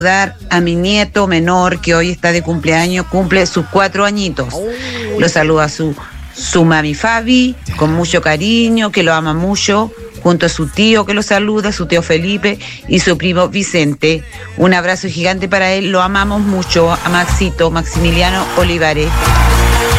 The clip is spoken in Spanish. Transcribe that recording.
saludar a mi nieto menor que hoy está de cumpleaños, cumple sus 4 añitos. Lo saluda su mami Fabi, con mucho cariño, que lo ama mucho, junto a su tío que lo saluda, su tío Felipe y su primo Vicente. Un abrazo gigante para él, lo amamos mucho, a Maximiliano Olivares.